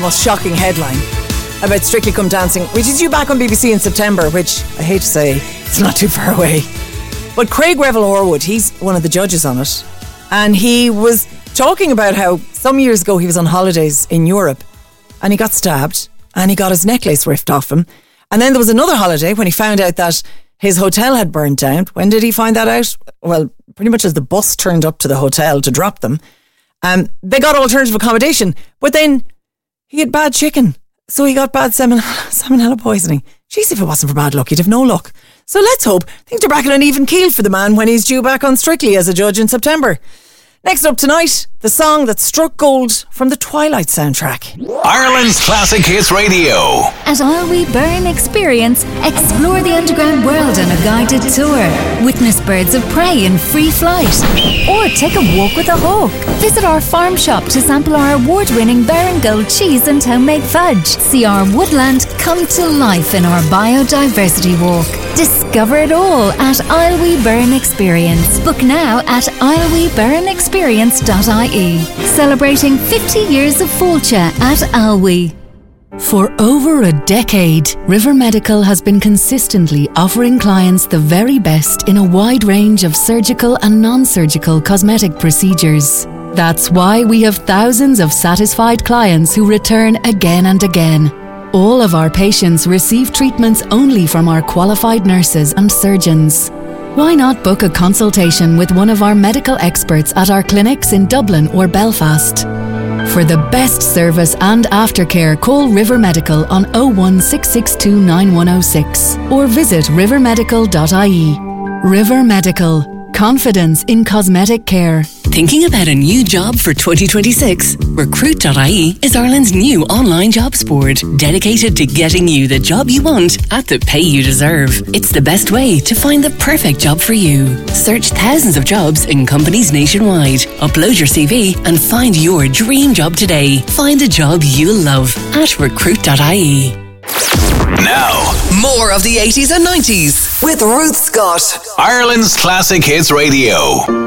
most shocking headline about Strictly Come Dancing, which is due back on BBC in September, which I hate to say, it's not too far away. But Craig Revel Horwood, he's one of the judges on it, and he was talking about how some years ago he was on holidays in Europe and he got stabbed and he got his necklace ripped off him. And then there was another holiday when he found out that his hotel had burnt down. When did he find that out? Well, pretty much as the bus turned up to the hotel to drop them. They got alternative accommodation, but then he had bad chicken. So he got bad salmonella poisoning. Jeez, if it wasn't for bad luck, he'd have no luck. So let's hope things are back on an even keel for the man when he's due back on Strictly as a judge in September. Next up tonight, the song that struck gold from the Twilight soundtrack. Ireland's Classic Hits Radio. At Isle We Burn Experience, explore the underground world on a guided tour. Witness birds of prey in free flight. Or take a walk with a hawk. Visit our farm shop to sample our award-winning Baringold cheese and homemade fudge. See our woodland come to life in our biodiversity walk. Discover it all at Isle We Burn Experience. Book now at isleweburnexperience.ie. Celebrating 50 years of Fáilte at Alwi. For over a decade, River Medical has been consistently offering clients the very best in a wide range of surgical and non-surgical cosmetic procedures. That's why we have thousands of satisfied clients who return again and again. All of our patients receive treatments only from our qualified nurses and surgeons. Why not book a consultation with one of our medical experts at our clinics in Dublin or Belfast? For the best service and aftercare, call River Medical on 01662 9106 or visit rivermedical.ie. River Medical. Confidence in cosmetic care. Thinking about a new job for 2026? Recruit.ie is Ireland's new online jobs board, dedicated to getting you the job you want at the pay you deserve. It's the best way to find the perfect job for you. Search thousands of jobs in companies nationwide. Upload your CV and find your dream job today. Find a job you'll love at recruit.ie. Now, more of the 80s and 90s with Ruth Scott. Ireland's Classic Hits Radio.